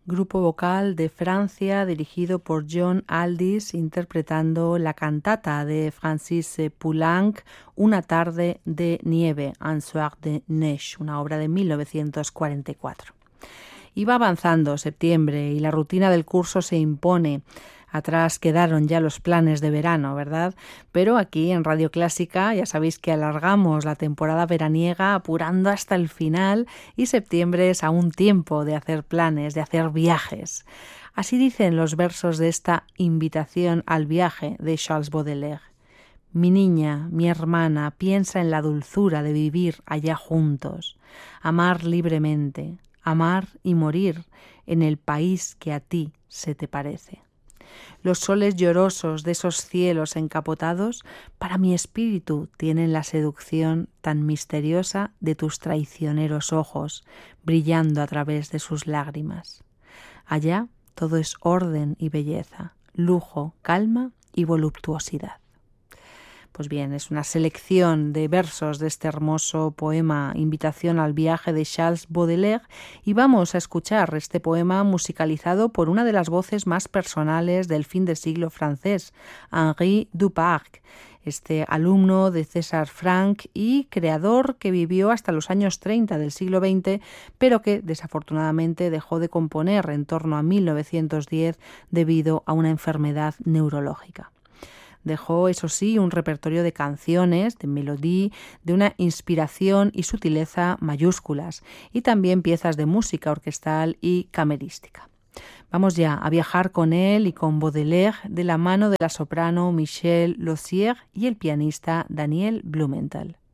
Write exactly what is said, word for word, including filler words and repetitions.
grupo vocal de Francia dirigido por John Aldis, interpretando la cantata de Francis Poulenc, Una tarde de nieve, Un soir de neige, una obra de mil novecientos cuarenta y cuatro. Iba avanzando septiembre y la rutina del curso se impone. Atrás quedaron ya los planes de verano, ¿verdad? Pero aquí en Radio Clásica ya sabéis que alargamos la temporada veraniega apurando hasta el final y septiembre es aún tiempo de hacer planes, de hacer viajes. Así dicen los versos de esta invitación al viaje de Charles Baudelaire. Mi niña, mi hermana, piensa en la dulzura de vivir allá juntos, amar libremente, amar y morir en el país que a ti se te parece. Los soles llorosos de esos cielos encapotados para mi espíritu tienen la seducción tan misteriosa de tus traicioneros ojos brillando a través de sus lágrimas. Allá todo es orden y belleza, lujo, calma y voluptuosidad. Pues bien, es una selección de versos de este hermoso poema Invitación al viaje de Charles Baudelaire y vamos a escuchar este poema musicalizado por una de las voces más personales del fin de siglo francés, Henri Duparc, este alumno de César Franck y creador que vivió hasta los años treinta del siglo veinte, pero que desafortunadamente dejó de componer en torno a mil novecientos diez debido a una enfermedad neurológica. Dejó, eso sí, un repertorio de canciones, de melodía, de una inspiración y sutileza mayúsculas, y también piezas de música orquestal y camerística. Vamos ya a viajar con él y con Baudelaire de la mano de la soprano Michelle Lausière y el pianista Daniel Blumenthal.